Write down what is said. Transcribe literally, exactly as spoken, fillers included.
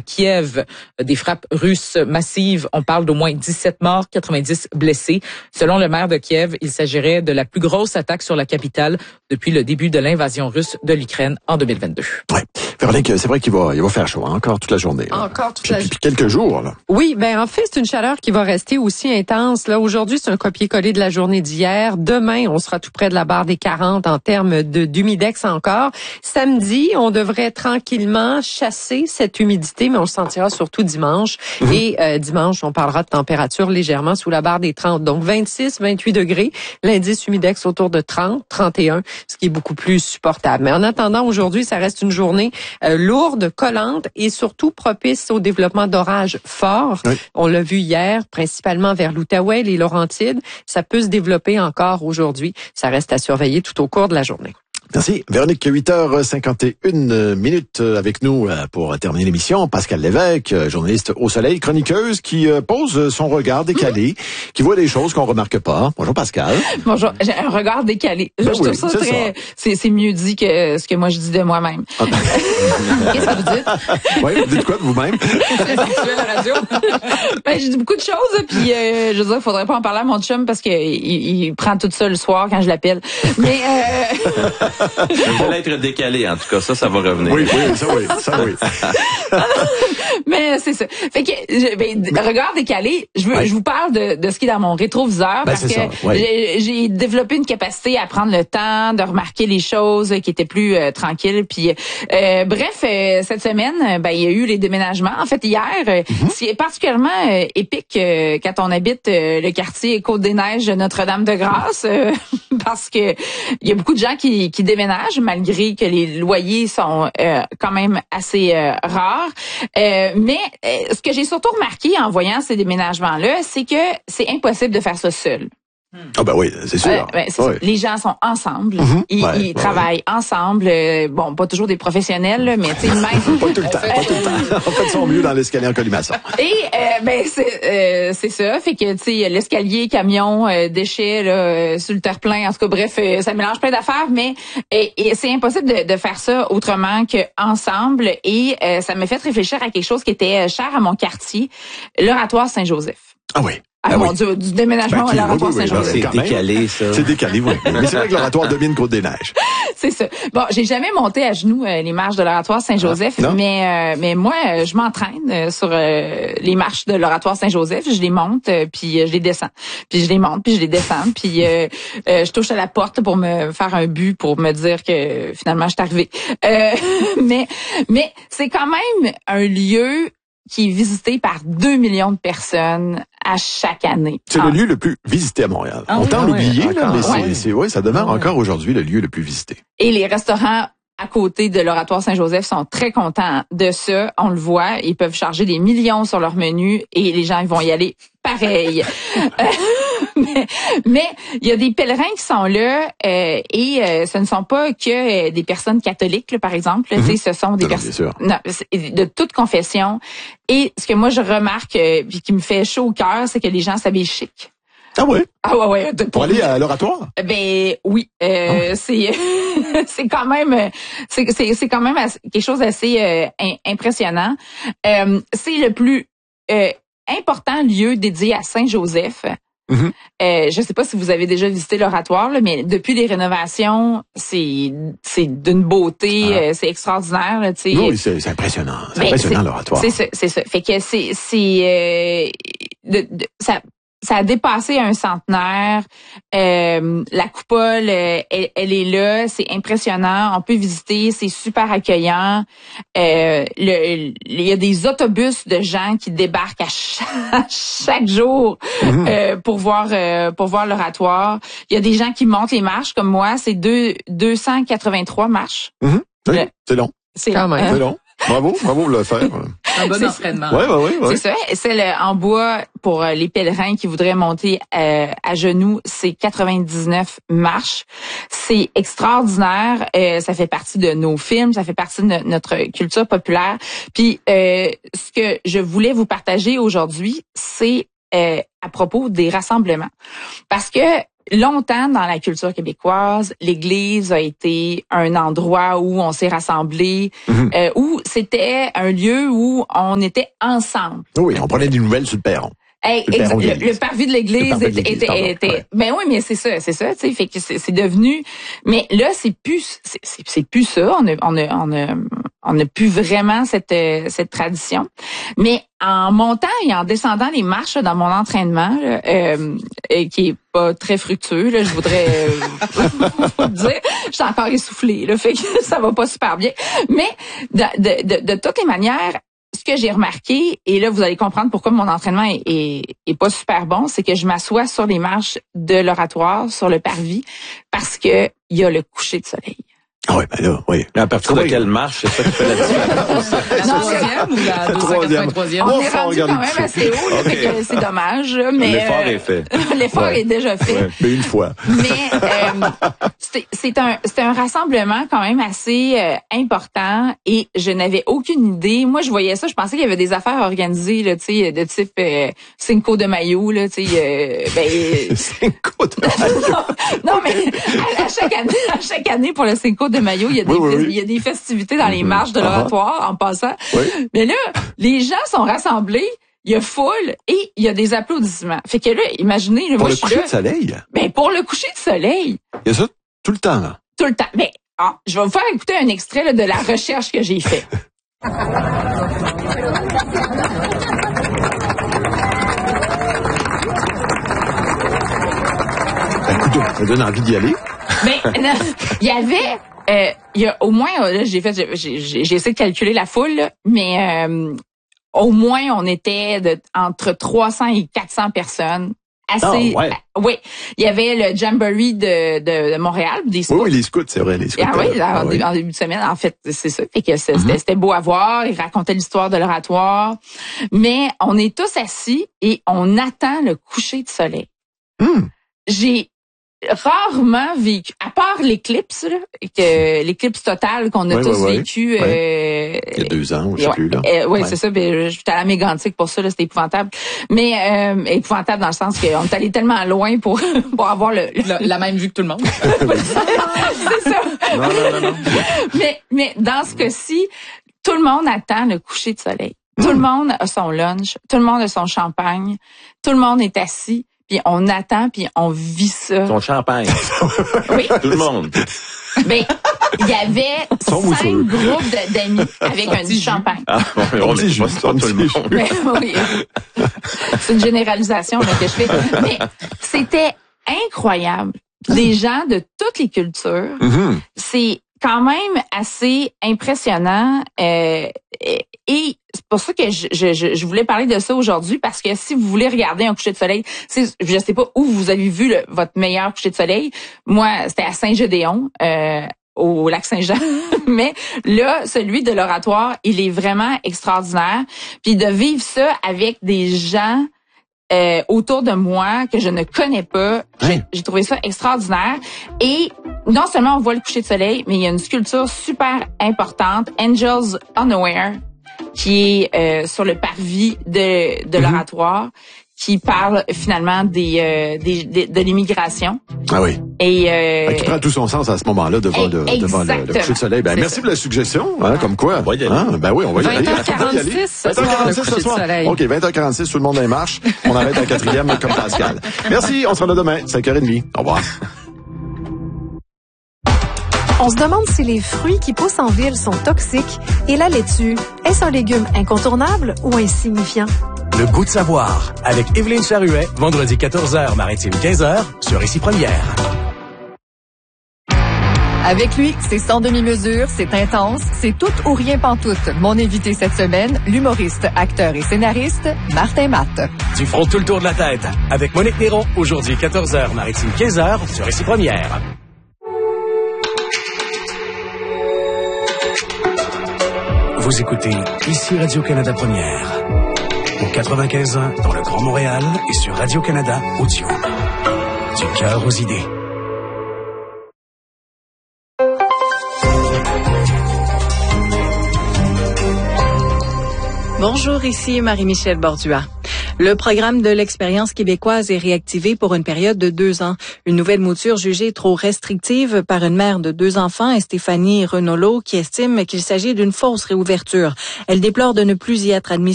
Kiev, des frappes russes massives. On parle d'au moins dix-sept morts, quatre-vingt-dix blessés. Selon le maire de Kiev, il s'agirait de la plus grosse attaque sur la capitale depuis le début de l'invasion russe de l'Ukraine en deux mille vingt-deux. Ouais. Véronique, c'est vrai qu'il va, il va faire chaud, hein, encore toute la journée. Là. Encore toute puis, la journée. Puis quelques jours, là. Oui, ben en fait, c'est une chaleur qui va rester aussi intense. Là, aujourd'hui, c'est un copier-coller de la journée d'hier. Demain, on sera tout près de la barre des quarante en termes de d'humidex encore. Samedi, on devrait tranquillement chasser cette humidité, mais on le sentira surtout dimanche. Mmh. Et euh, dimanche, on parlera de température légèrement sous la barre des trente. Donc vingt-six, vingt-huit degrés. L'indice humidex autour de trente, trente et un, ce qui est beaucoup plus supportable. Mais en attendant, aujourd'hui, ça reste une journée euh, lourde, collante et surtout propice au développement d'orages forts. Oui. On l'a vu hier, principalement vers l'Outaouais, les Laurentides. Ça peut se développer encore aujourd'hui. Ça reste à surveiller tout au cours de la journée. Merci. Véronique, huit heures cinquante et une minutes avec nous pour terminer l'émission. Pascal Lévesque, journaliste au Soleil, chroniqueuse, qui pose son regard décalé, qui voit des choses qu'on remarque pas. Bonjour Pascal. Bonjour. J'ai un regard décalé. Ben je oui, trouve ça c'est très, ça. C'est, c'est mieux dit que ce que moi je dis de moi-même. Ah. Qu'est-ce que vous dites? Oui, vous dites quoi de vous-même? C'est sexuel à la radio. Ben, j'ai dit beaucoup de choses, puis euh, je veux dire, il faudrait pas en parler à mon chum parce que il, il prend tout ça le soir quand je l'appelle. Mais euh... Je vais l'être décalé, en tout cas, ça, ça va revenir. Oui, oui, ça oui, ça oui. Mais c'est ça. Fait que, je, ben, Mais... regard décalé, je veux, ouais. je vous parle de, de ce qui est dans mon rétroviseur ben, parce que ça, ouais. j'ai, j'ai développé une capacité à prendre le temps de remarquer les choses qui étaient plus euh, tranquilles. Puis, euh, bref, euh, cette semaine, ben il y a eu les déménagements. En fait, hier, euh, mm-hmm. c'est particulièrement euh, épique euh, quand on habite euh, le quartier Côte-des-Neiges de Notre-Dame-de-Grâce, euh, parce que il y a beaucoup de gens qui, qui déménagent malgré que les loyers sont euh, quand même assez euh, rares. Euh, mais euh, ce que j'ai surtout remarqué en voyant ces déménagements-là, c'est que c'est impossible de faire ça seul. Ah ben oui, c'est sûr. Euh, ben, c'est oui. Les gens sont ensemble, mm-hmm. ils, ouais, ils ouais, travaillent ouais. ensemble. Euh, bon, pas toujours des professionnels, là, mais tu sais même. Pas tout le temps. Pas tout le temps. En fait, son mieux dans l'escalier en colimaçon. Et euh, ben c'est euh, c'est ça, fait que tu sais l'escalier, camion, euh, déchets là, euh, sur le terre-plein. En tout cas, bref, euh, ça mélange plein d'affaires, mais et, et c'est impossible de, de faire ça autrement que ensemble. Et euh, ça m'a fait réfléchir à quelque chose qui était cher à mon quartier, l'Oratoire Saint-Joseph. Ah oui. Ah, ah mon oui. Dieu, du déménagement ben, à l'Oratoire oui, oui, Saint-Joseph. Oui, c'est décalé, ça. C'est décalé, oui. Mais c'est vrai que l'Oratoire domine Côte-des-Neiges. C'est ça. Bon, j'ai jamais monté à genoux euh, les marches de l'Oratoire Saint-Joseph, ah, mais euh, mais moi, euh, je m'entraîne euh, sur euh, les marches de l'Oratoire Saint-Joseph. Je les monte, euh, puis euh, je les descends. Puis je les monte, puis je les descends. Puis euh, euh, je touche à la porte pour me faire un but, pour me dire que finalement, je suis arrivée. Euh, mais mais c'est quand même un lieu qui est visité par deux millions de personnes à chaque année. C'est ah. le lieu le plus visité à Montréal. Ah, On oui, tend ah, l'oublier, oui, là, mais ouais. c'est, c'est, ouais, ça demeure ah, encore ouais. aujourd'hui le lieu le plus visité. Et les restaurants à côté de l'Oratoire Saint-Joseph sont très contents de ça. On le voit, ils peuvent charger des millions sur leur menu et les gens ils vont y aller pareil. euh, mais mais il y a des pèlerins qui sont là euh, et euh, ce ne sont pas que euh, des personnes catholiques, là, par exemple. Mm-hmm. Tu sais, ce sont des personnes de toute confession. Et ce que moi je remarque euh, puis qui me fait chaud au cœur, c'est que les gens s'habillent chic. Ah ouais? Ah ouais, ouais. Pour, pour aller à l'Oratoire? Ben oui, euh, oh. c'est c'est quand même c'est c'est c'est quand même assez, quelque chose d'assez euh, impressionnant. Euh, c'est le plus euh, important lieu dédié à Saint-Joseph. Mm-hmm. Euh, je sais pas si vous avez déjà visité l'Oratoire, là, mais depuis les rénovations, c'est c'est d'une beauté, ah. euh, c'est extraordinaire. Là, tu sais. Oui, c'est, c'est impressionnant. C'est ben, impressionnant c'est, l'Oratoire. C'est ça, c'est ça. Fait que c'est c'est euh, de, de, ça. Ça a dépassé un centenaire. Euh, la coupole, elle, elle est là. C'est impressionnant. On peut visiter. C'est super accueillant. Euh, le, il y a des autobus de gens qui débarquent à chaque, chaque jour mmh. euh, pour voir euh, pour voir l'Oratoire. Il y a des gens qui montent les marches comme moi. C'est deux deux cent quatre-vingt-trois marches. Mmh. Oui, le, c'est long. C'est quand même. Euh, c'est long. Bravo, bravo de le faire. Un bon entraînement. Oui, oui, oui. C'est ça. Celle en bois pour les pèlerins qui voudraient monter euh, à genoux, c'est quatre-vingt-dix-neuf marches. C'est extraordinaire. Euh, ça fait partie de nos films, ça fait partie de no- notre culture populaire. Puis, euh, ce que je voulais vous partager aujourd'hui, c'est euh, à propos des rassemblements. Parce que longtemps dans la culture québécoise, l'Église a été un endroit où on s'est rassemblés, mm-hmm. euh, où c'était un lieu où on était ensemble. Oui, on prenait des nouvelles sur le perron. Hey, le, exact, le, le parvis de l'église était, était, était ouais. ben oui, mais c'est ça, c'est ça, tu sais, fait que c'est, c'est devenu, mais là c'est plus, c'est, c'est, c'est plus ça, on a, on a, on a, on a plus vraiment cette, cette tradition. Mais en montant et en descendant les marches dans mon entraînement, là, euh, qui est pas très fructueux, là, je voudrais euh, dire, je suis encore essoufflée, là, fait que ça va pas super bien. Mais de, de, de, de toutes les manières. Ce que j'ai remarqué, et là vous allez comprendre pourquoi mon entraînement est, est, est pas super bon, c'est que je m'assois sur les marches de l'oratoire, sur le parvis, parce que il y a le coucher de soleil. Ah oui, ben là, oui. Mais à partir de quelle marche, c'est ça qui fait la différence? La troisième ou la deux cent quatre-vingt-troisième? On est rendu quand même assez haut, là, okay. Fait que c'est dommage. Mais l'effort euh, est fait. L'effort ouais. est déjà fait. Ouais. Mais une fois. Mais euh, c'est, c'est un c'est un rassemblement quand même assez euh, important et je n'avais aucune idée. Moi, je voyais ça, je pensais qu'il y avait des affaires organisées là, tu sais, de type euh, Cinco de Mayo, là, tu sais, euh, ben Cinco de Mayo. non, non mais à, à chaque année, à chaque année pour le Cinco de Mayo, il y a des oui, oui, oui. il y a des festivités dans les marches de l'oratoire uh-huh. en passant. Oui. Mais là, les gens sont rassemblés, il y a foule et il y a des applaudissements. Fait que là, imaginez, là, pour moi, le je coucher là, de soleil. Ben pour le coucher de soleil. Il y a ça tout le temps là. Tout le temps. Mais ah, je vais vous faire écouter un extrait là, de la recherche que j'ai fait. Écoute, ça donne envie d'y aller. Mais il y avait, euh, il y a au moins, là, j'ai fait, j'ai, j'ai, j'ai essayé de calculer la foule, là, mais euh, au moins on était de, entre trois cents et quatre cents personnes. Assez, oh, ouais. euh, oui. Il y avait le Jamboree de, de, de Montréal, des scouts. Oui, oui, les scouts, c'est vrai, les scouts. Ah oui, ah, en, oui. en début de semaine, en fait, c'est ça. Fait que c'était, Mm-hmm. c'était beau à voir. Ils racontaient l'histoire de l'oratoire. Mais on est tous assis et on attend le coucher de soleil. Mm. J'ai rarement vécu, à part l'éclipse, là, que l'éclipse totale qu'on a oui, tous oui, oui. vécu. Oui. Euh, Il y a deux ans, je sais ouais, plus là. Euh, ouais, ouais, c'est ça. Ben, j'étais à la mégantique pour ça, là, c'était épouvantable. Mais euh, épouvantable dans le sens qu'on est allé tellement loin pour pour avoir le, le... La, la même vue que tout le monde. C'est ça. Non, non, non, non. mais mais dans ce cas-ci, tout le monde attend le coucher de soleil. Tout le monde a son lunch, tout le monde a son champagne, tout le monde est assis. Puis on attend, puis on vit ça. Son champagne. Oui. Tout le monde. Ben, il y avait Son cinq mousseux. groupes de, d'amis avec un du champagne. Ah, bon, on petit est jus, pas ça, son tout le petit monde. Ben, oui. C'est une généralisation là, que je fais. Mais c'était incroyable. Les gens de toutes les cultures, Mm-hmm. c'est quand même assez impressionnant. Euh, et c'est pour ça que je, je, je voulais parler de ça aujourd'hui, parce que si vous voulez regarder un coucher de soleil, c'est, je sais pas où vous avez vu le, votre meilleur coucher de soleil. Moi, c'était à Saint-Gédéon, euh, au lac Saint-Jean. Mais là, celui de l'oratoire, il est vraiment extraordinaire. Puis de vivre ça avec des gens euh, autour de moi que je ne connais pas, j'ai, Hein? j'ai trouvé ça extraordinaire. Et non seulement on voit le coucher de soleil, mais il y a une sculpture super importante, Angels Unaware, qui est euh, sur le parvis de, de l'oratoire, qui parle finalement des, euh, des, des de l'immigration. Ah oui. Et euh, Qui prend tout son sens à ce moment-là devant, le, devant le, le coucher de soleil. Ben, C'est merci ça. pour la suggestion, hein, comme quoi. On va y aller. Hein? Ben oui, on va y aller. vingt heures quarante-six ce soir, le coucher de soleil. OK, vingt heures quarante-six, tout le monde en marche. On arrête à la quatrième comme Pascal. Merci, on sera là demain, cinq heures trente. Au revoir. On se demande si les fruits qui poussent en ville sont toxiques et la laitue, est-ce un légume incontournable ou insignifiant? Le goût de savoir, avec Évelyne Charuet, vendredi quatorze heures, Maritime quinze heures, sur Ici Première. Avec lui, c'est sans demi-mesure, c'est intense, c'est tout ou rien pantoute. Mon invité cette semaine, l'humoriste, acteur et scénariste, Martin Matt. Tu frôles tout le tour de la tête, avec Monique Néron, aujourd'hui quatorze heures, Maritime quinze heures, sur Ici Première. Vous écoutez Ici Radio-Canada Première. Au quatre-vingt-quinze ans, dans le Grand Montréal et sur Radio-Canada Audio. Du cœur aux idées. Bonjour, ici Marie-Michel Bordua. Le programme de l'expérience québécoise est réactivé pour une période de deux ans. Une nouvelle mouture jugée trop restrictive par une mère de deux enfants, Stéphanie Renolo, qui estime qu'il s'agit d'une fausse réouverture. Elle déplore de ne plus y être admise